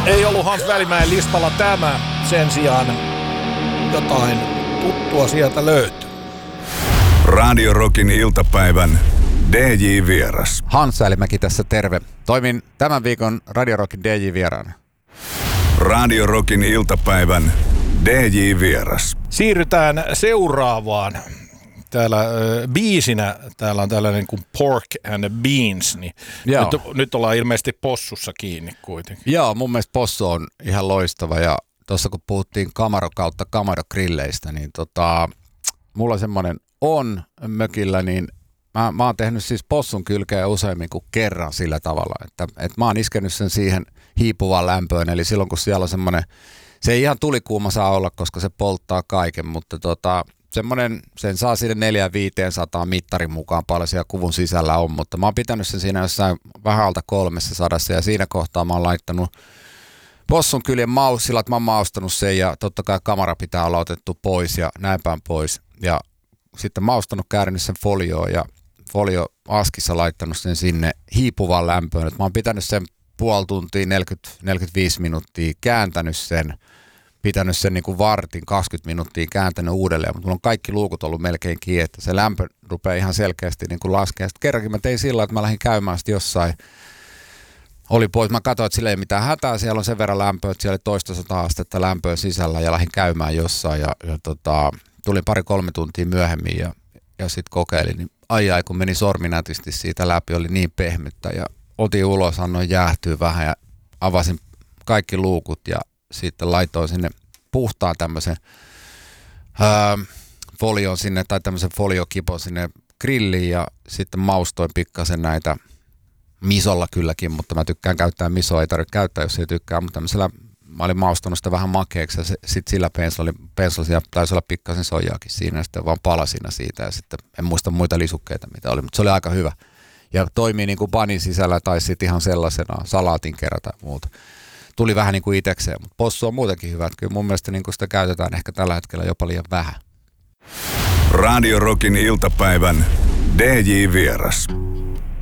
Ei ollut Hans Välimäen listalla tämä. Sen sijaan jotain tuttua sieltä löytyy. Radio Rockin iltapäivän DJ-vieras. Hans Välimäki tässä, terve. Toimin tämän viikon Radio Rockin DJ-vieraana. Radio Rockin iltapäivän DJ-vieras. Siirrytään seuraavaan. Täällä biisinä, täällä on tällainen kuin Pork and Beans, niin nyt ollaan ilmeisesti possussa kiinni kuitenkin. Joo, mun mielestä possu on ihan loistava ja tuossa kun puhuttiin Camaro kautta Camaro-grilleistä, niin mulla semmoinen on mökillä, niin mä oon tehnyt siis possun kylkeä useammin kuin kerran sillä tavalla, että mä oon iskenyt sen siihen hiipuvaan lämpöön, eli silloin kun siellä on semmoinen, se ei ihan tulikuuma saa olla, koska se polttaa kaiken, mutta semmoinen, sen saa sinne 400-500 mittarin mukaan, paljon siellä kuvun sisällä on, mutta mä oon pitänyt sen siinä jossain vähän alta 300 ja siinä kohtaa mä oon laittanut possun kyljen maussilla, mä oon maustanut sen ja totta kai kamera pitää olla otettu pois ja näin päin pois ja sitten maustanut, käärinyt sen folioon ja folioaskissa laittanut sen sinne hiipuvaan lämpöön, että mä oon pitänyt sen puoli tuntia, 40-45 minuuttia, kääntänyt sen, pitänyt sen niin kuin vartin, 20 minuuttia kääntänyt uudelleen, mutta mulla on kaikki luukut ollut melkein kiinni, että se lämpö rupeaa ihan selkeästi niin kuin laskemaan. Sitten kerrankin mä tein sillä, että mä lähdin käymään sitten jossain, oli pois, mä katsoin, että sillä ei mitään hätää, siellä on sen verran lämpöä, että siellä oli toista 100 astetta lämpöä sisällä ja lähdin käymään jossain ja tulin 2-3 tuntia myöhemmin ja sitten kokeilin, niin ai kun meni sormi nätisti siitä läpi, oli niin pehmyttä ja otin ulos, annoin jäähtyä vähän ja avasin kaikki luukut ja sitten laitoin sinne puhtaan tämmöisen folion sinne tai tämmöisen foliokipon sinne grilliin ja sitten maustoin pikkasen näitä misolla kylläkin, mutta mä tykkään käyttää misoa, ei tarvitse käyttää, jos ei tykkää, mutta tämmöisellä mä olin maustanut sitä vähän makeaksi ja sitten sillä penslalla taisi olla pikkasen soijaakin siinä ja sitten vaan palasina siitä ja sitten en muista muita lisukkeita mitä oli, mutta se oli aika hyvä. Ja toimii niin kuin panin sisällä tai sitten ihan sellaisena salaatin kerran tai muuta. Tuli vähän niin kuin itsekseen, mutta possu on muutenkin hyvä. Kyllä mun mielestä niin kuin sitä käytetään ehkä tällä hetkellä jopa liian vähän. Radio Rockin iltapäivän DJ-vieras.